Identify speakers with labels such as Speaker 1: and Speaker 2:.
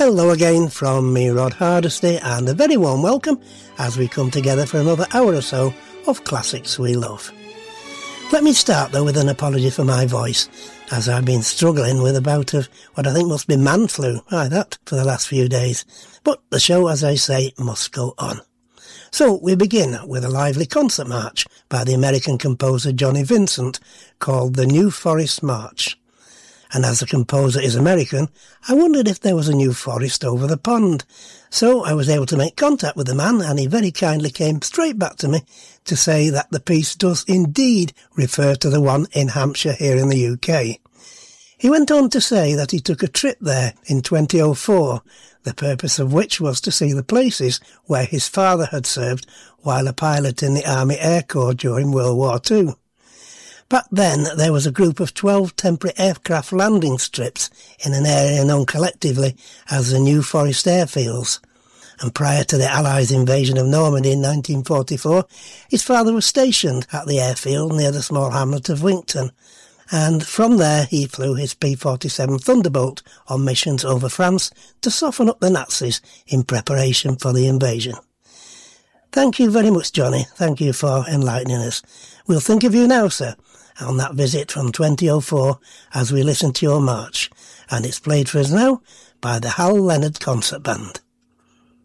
Speaker 1: Hello again from me, Rod Hardesty, and a very warm welcome as we come together for another hour or so of classics we love. Let me start though with an apology for my voice, as I've been struggling with a bout of what I think must be man flu, for the last few days. But the show, as I say, must go on. So we begin with a lively concert march by the American composer Johnny Vincent called the New Forest March. And as the composer is American, I wondered if there was a new forest over the pond. So I was able to make contact with the man, and he very kindly came straight back to me to say that the piece does indeed refer to the one in Hampshire here in the UK. He went on to say that he took a trip there in 2004, the purpose of which was to see the places where his father had served while a pilot in the Army Air Corps during World War II. Back then, there was a group of 12 temporary aircraft landing strips in an area known collectively as the New Forest Airfields. And prior to the Allies' invasion of Normandy in 1944, his father was stationed at the airfield near the small hamlet of Winkton. And from there, he flew his P-47 Thunderbolt on missions over France to soften up the Nazis in preparation for the invasion. Thank you very much, Johnny. Thank you for enlightening us. We'll think of you now, sir, on that visit from 2004 as we listen to your march, and it's played for us now by the Hal Leonard Concert Band.